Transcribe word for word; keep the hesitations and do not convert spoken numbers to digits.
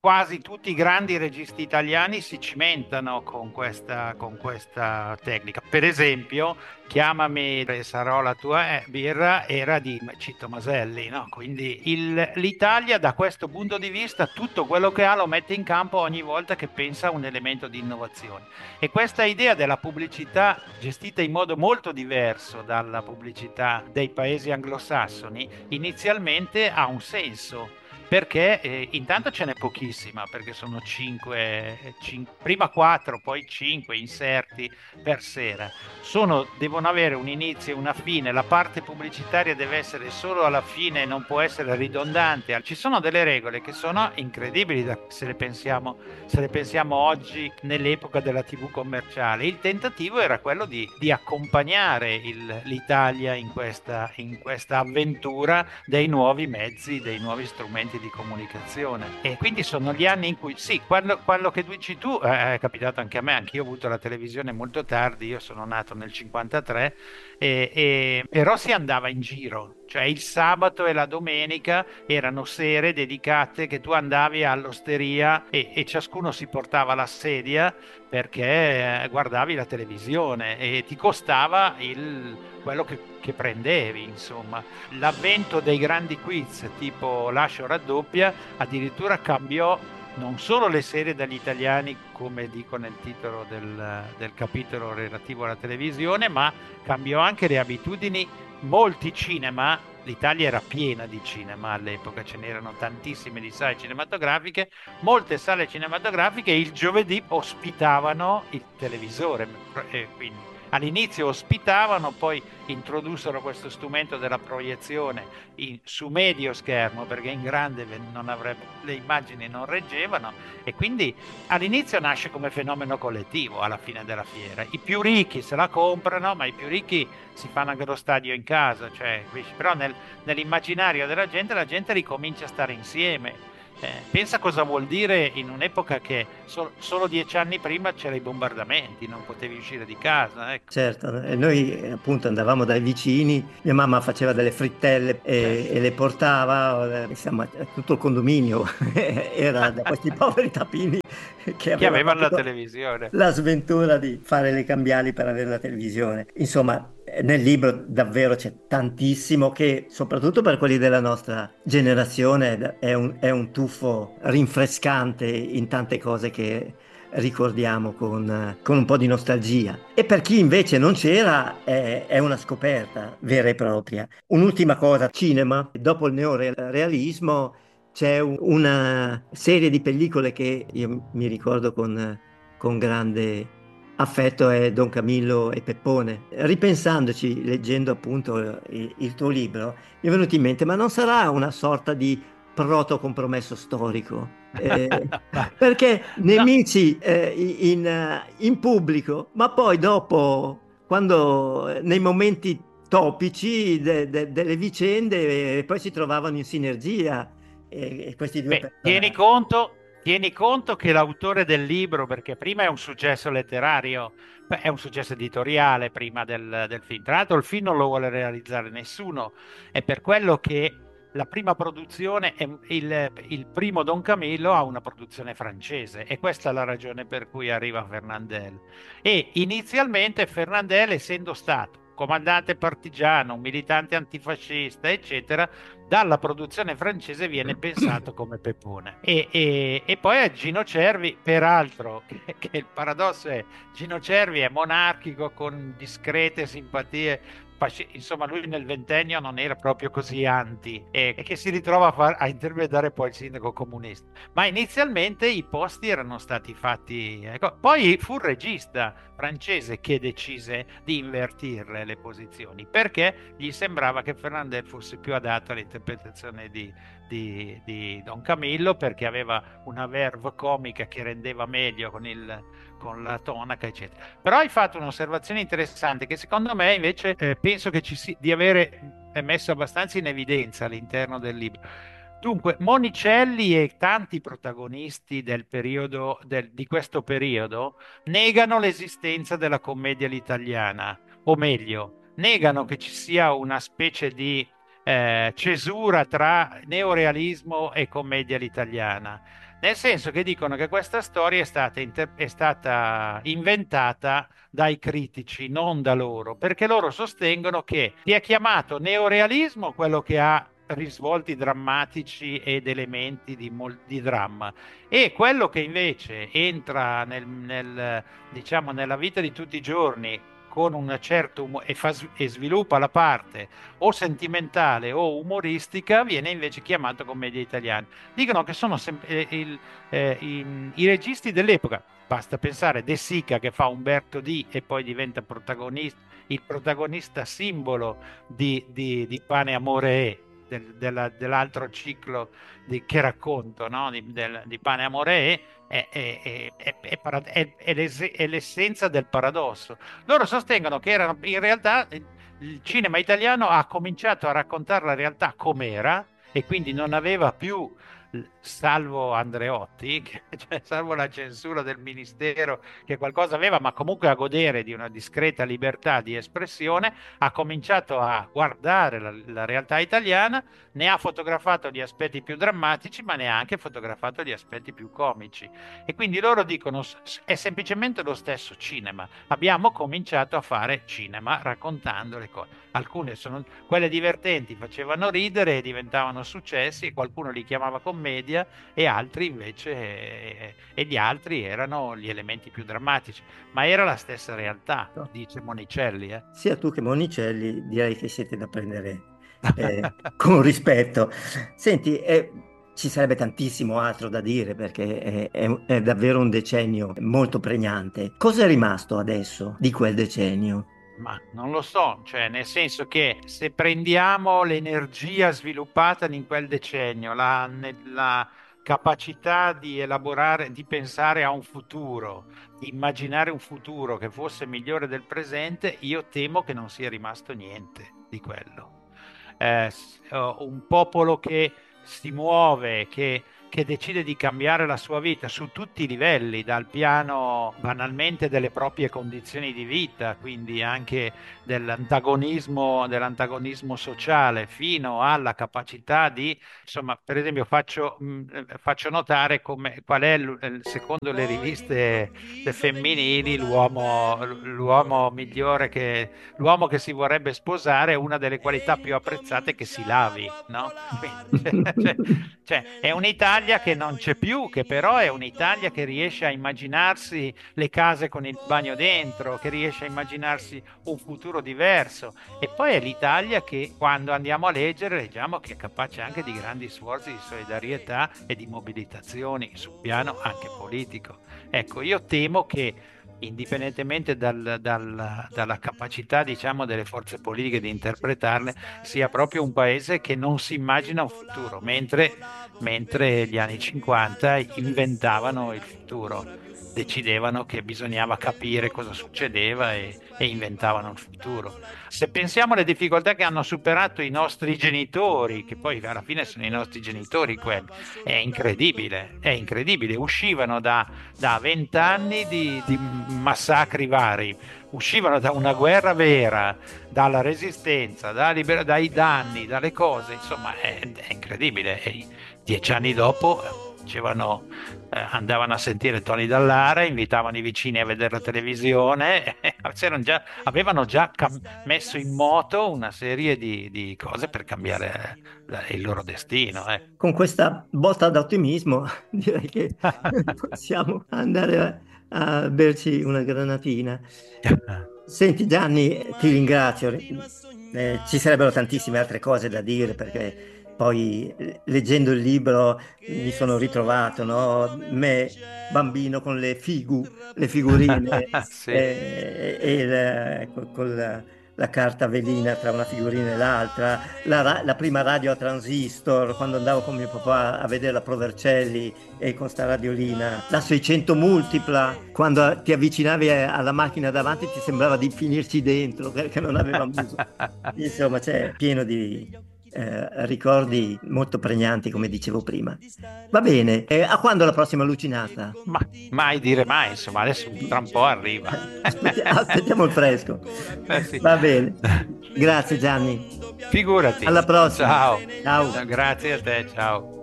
quasi tutti i grandi registi italiani si cimentano con questa, con questa tecnica. Per esempio, Chiamami e sarò la tua eh, birra era di Cito Maselli, no? Quindi il- l'Italia da questo punto di vista tutto quello che ha lo mette in campo ogni volta che pensa a un elemento di innovazione. E questa idea della pubblicità gestita in modo molto diverso dalla pubblicità dei paesi anglosassoni inizialmente ha un senso. Perché eh, intanto ce n'è pochissima, perché sono cinque, prima quattro, poi cinque inserti per sera. Sono, devono avere un inizio e una fine, la parte pubblicitaria deve essere solo alla fine, non può essere ridondante. Ci sono delle regole che sono incredibili da- se le pensiamo, se le pensiamo oggi nell'epoca della T V commerciale. Il tentativo era quello di, di accompagnare il- l'Italia in questa, in questa avventura dei nuovi mezzi, dei nuovi strumenti di comunicazione. E quindi sono gli anni in cui, sì, quello, quello che dici tu eh, è capitato anche a me, anch'io ho avuto la televisione molto tardi, io sono nato nel cinquantatré, e, e- però si andava in giro, cioè il sabato e la domenica erano sere dedicate che tu andavi all'osteria e, e ciascuno si portava la sedia perché eh, guardavi la televisione e ti costava il, quello che, che prendevi, insomma. L'avvento dei grandi quiz tipo Lascio raddoppia addirittura cambiò non solo le serie dagli italiani, come dico nel titolo del, del capitolo relativo alla televisione, ma cambiò anche le abitudini. Molti cinema, l'Italia era piena di cinema all'epoca, ce n'erano tantissime di sale cinematografiche, molte sale cinematografiche il giovedì ospitavano il televisore, e quindi all'inizio ospitavano, poi introdussero questo strumento della proiezione in- su medio schermo perché in grande ve- non avrebbe, le immagini non reggevano e quindi all'inizio nasce come fenomeno collettivo alla fine della fiera. I più ricchi se la comprano, ma i più ricchi si fanno anche lo stadio in casa, cioè, capisci? Però nel- nell'immaginario della gente la gente ricomincia a stare insieme. Eh, pensa cosa vuol dire in un'epoca che sol- solo dieci anni prima c'erano i bombardamenti, non potevi uscire di casa, ecco. Certo, e noi eh, appunto andavamo dai vicini, mia mamma faceva delle frittelle e, Certo. e le portava, eh, insomma, tutto il condominio era da questi poveri tapini che Che avevano avevano la avuto televisione. la sventura di fare le cambiali per avere la televisione. Insomma, eh, nel libro davvero c'è tantissimo che, soprattutto per quelli della nostra generazione, è un, è un tuffo rinfrescante in tante cose che ricordiamo con, eh, con un po' di nostalgia. E per chi invece non c'era, è, è una scoperta vera e propria. Un'ultima cosa, cinema, dopo il neorealismo c'è un- una serie di pellicole che io mi ricordo con, con grande affetto, è Don Camillo e Peppone. Ripensandoci, leggendo appunto il, il tuo libro, mi è venuto in mente, ma non sarà una sorta di proto-compromesso storico? Eh, Ma- perché no, nemici eh, in, eh, in pubblico, ma poi dopo, quando eh, nei momenti topici de- de- delle vicende, eh, poi si trovavano in sinergia e, e questi due beh, tieni personaggi. conto, tieni conto che l'autore del libro, perché prima è un successo letterario, beh, è un successo editoriale prima del, del film. Tra l'altro il film non lo vuole realizzare nessuno, è per quello che la prima produzione, è il, il primo Don Camillo ha una produzione francese e questa è la ragione per cui arriva Fernandel. E inizialmente Fernandel, essendo stato comandante partigiano, un militante antifascista, eccetera, dalla produzione francese viene pensato come Peppone. E, e- e poi a Gino Cervi, peraltro, che, che il paradosso è, Gino Cervi è monarchico con discrete simpatie, fasci- insomma lui nel ventennio non era proprio così anti e, e che si ritrova a, far- a interpretare poi il sindaco comunista. Ma inizialmente i posti erano stati fatti, ecco. Poi fu il regista francese che decise di invertirle le posizioni perché gli sembrava che Fernandel fosse più adatto all'interpretazione di, di- di Don Camillo perché aveva una verve comica che rendeva meglio con, il, con la tonaca, eccetera. Però hai fatto un'osservazione interessante che secondo me invece eh, penso che ci si, di avere è messo abbastanza in evidenza all'interno del libro. Dunque, Monicelli e tanti protagonisti del periodo, del- di questo periodo negano l'esistenza della commedia all'italiana, o meglio, negano che ci sia una specie di eh, cesura tra neorealismo e commedia all'italiana. Nel senso che dicono che questa storia è stata, inter- è stata inventata dai critici, non da loro, perché loro sostengono che si è chiamato neorealismo quello che ha risvolti drammatici ed elementi di, mol- di dramma, e quello che invece entra nel, nel, diciamo, nella vita di tutti i giorni con un certo umo- e, fa, e sviluppa la parte o sentimentale o umoristica, viene invece chiamato commedia italiana. Dicono che sono sem- eh, il- eh, i, i registi dell'epoca. Basta pensare De Sica che fa Umberto D e poi diventa protagonista, il protagonista simbolo di, di, di Pane, Amore e del- della- dell'altro ciclo di- che racconto, no? Di, del- di Pane, Amore e è, è- è- è- è para- è- è l'es- è l'essenza del paradosso. Loro sostengono che erano, in realtà il il cinema italiano ha cominciato a raccontare la realtà com'era e quindi non aveva più, salvo Andreotti, che- cioè, salvo la censura del ministero che qualcosa aveva, ma comunque a godere di una discreta libertà di espressione, ha cominciato a guardare la, la realtà italiana, ne ha fotografato gli aspetti più drammatici, ma ne ha anche fotografato gli aspetti più comici. E quindi loro dicono è semplicemente lo stesso cinema. Abbiamo cominciato a fare cinema raccontando le cose. Alcune sono quelle divertenti, facevano ridere e diventavano successi e qualcuno li chiamava commedia e altri invece eh, e gli altri erano gli elementi più drammatici, ma era la stessa realtà, dice Monicelli, eh. Sia tu che Monicelli direi che siete da prendere eh, con rispetto. Senti, eh, ci sarebbe tantissimo altro da dire perché è, è- è davvero un decennio molto pregnante. Cosa è rimasto adesso di quel decennio? Ma non lo so, cioè nel senso che se prendiamo l'energia sviluppata in quel decennio, la, ne- la capacità di elaborare, di pensare a un futuro, di immaginare un futuro che fosse migliore del presente, io temo che non sia rimasto niente di quello. Eh, s- eh, un popolo che si muove, che che decide di cambiare la sua vita su tutti i livelli, dal piano banalmente delle proprie condizioni di vita, quindi anche dell'antagonismo, dell'antagonismo sociale, fino alla capacità di, insomma, per esempio, faccio, mh, faccio notare come, qual è, l- secondo le riviste le femminili, l'uomo, l'uomo migliore che, l'uomo che si vorrebbe sposare, una delle qualità più apprezzate è che si lavi, no? Quindi, cioè, cioè, è un'Italia che non c'è più, che però è un'Italia che riesce a immaginarsi le case con il bagno dentro, che riesce a immaginarsi un futuro diverso. E poi è l'Italia che quando andiamo a leggere, leggiamo che è capace anche di grandi sforzi di solidarietà e di mobilitazioni sul piano anche politico. Ecco, io temo che indipendentemente dal- dal- dalla capacità, diciamo, delle forze politiche di interpretarle, sia proprio un paese che non si immagina un futuro, mentre, mentre gli anni cinquanta inventavano il futuro, decidevano che bisognava capire cosa succedeva e, e inventavano il futuro. Se pensiamo alle difficoltà che hanno superato i nostri genitori, che poi alla fine sono i nostri genitori quelli, è incredibile, è incredibile. Uscivano da da vent'anni di, di massacri vari, uscivano da una guerra vera, dalla resistenza, da liber- dai danni, dalle cose, insomma è, è incredibile. E dieci anni dopo eh, dicevano, eh, andavano a sentire Tony Dall'Ara, invitavano i vicini a vedere la televisione, c'erano già- avevano già cam- messo in moto una serie di, di cose per cambiare eh, il loro destino. eh. Con questa botta d'ottimismo direi che possiamo andare a, a berci una granatina. Senti Gianni, ti ringrazio. Eh, ci sarebbero tantissime altre cose da dire perché poi eh, leggendo il libro mi sono ritrovato, no? Me, bambino con le figu, le figurine Sì. eh, e il- col- con la, la carta velina tra una figurina e l'altra, la, ra- la prima radio a transistor, quando andavo con mio papà a vedere la Provercelli e con sta radiolina, la seicento multipla, quando ti avvicinavi a- alla macchina davanti ti sembrava di finirci dentro perché non aveva muso. Insomma, c'è pieno di eh, ricordi molto pregnanti, come dicevo prima. Va bene, eh, a quando la prossima lucinata? Ma mai dire mai, insomma, adesso tra un po' arriva. Aspetti- aspettiamo il fresco. Eh sì. Va bene. Grazie Gianni. Figurati. Alla prossima. Ciao. Ciao. Grazie a te, ciao.